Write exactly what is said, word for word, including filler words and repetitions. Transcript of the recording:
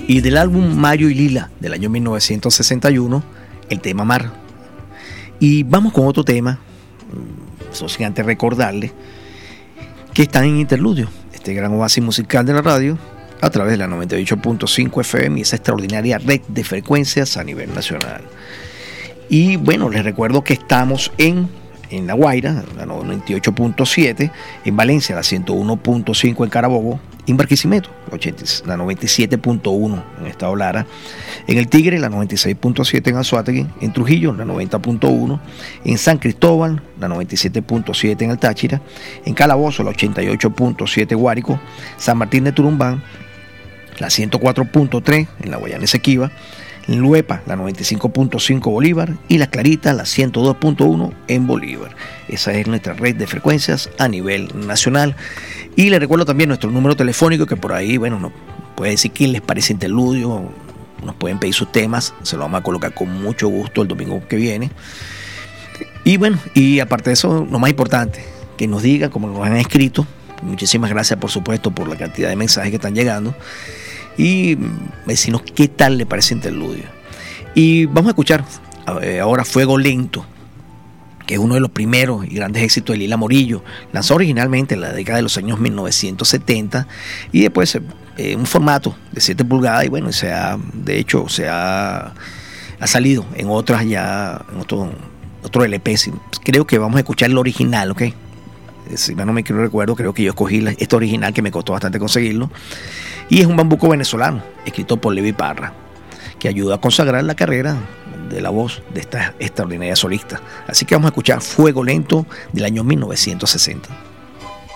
Y del álbum Mayo y Lila del año mil novecientos sesenta y uno, el tema Mar. Y vamos con otro tema, eso sin antes recordarles que están en interludio, este gran oasis musical de la radio, a través de la noventa y ocho punto cinco F M y esa extraordinaria red de frecuencias a nivel nacional. Y bueno, les recuerdo que estamos en, en La Guaira, la noventa y ocho punto siete, en Valencia, la ciento uno punto cinco en Carabobo, en Barquisimeto, la noventa y siete punto uno en Estado Lara, en El Tigre, la noventa y seis punto siete en Anzoátegui, en Trujillo, la noventa punto uno, en San Cristóbal, la noventa y siete punto siete en El Táchira, en Calabozo, la ochenta y ocho punto siete Guárico, San Martín de Turumbán, la ciento cuatro punto tres en la Guayana Esequiba, en Luepa, la noventa y cinco punto cinco Bolívar, y Las Claritas, la ciento dos punto uno en Bolívar. Esa es nuestra red de frecuencias a nivel nacional. Y les recuerdo también nuestro número telefónico, que por ahí, bueno, nos puede decir quién les parece interludio, nos pueden pedir sus temas, se los vamos a colocar con mucho gusto el domingo que viene. Y bueno, y aparte de eso, lo más importante, que nos digan, como nos han escrito, muchísimas gracias por supuesto por la cantidad de mensajes que están llegando, y decirnos qué tal le parece interludio. Y vamos a escuchar eh, ahora Fuego Lento, que es uno de los primeros y grandes éxitos de Lila Morillo. Lanzó originalmente en la década de los años mil novecientos setenta y después eh, un formato de siete pulgadas, y bueno, se ha, de hecho se ha, ha salido en otras ya, en otro, otro L P. Creo que vamos a escuchar el original, ¿ok? Si no me recuerdo, creo que yo escogí este original, que me costó bastante conseguirlo, y es un bambuco venezolano escrito por Levi Parra, que ayuda a consagrar la carrera de la voz de esta extraordinaria solista. Así que vamos a escuchar Fuego Lento del año mil novecientos sesenta.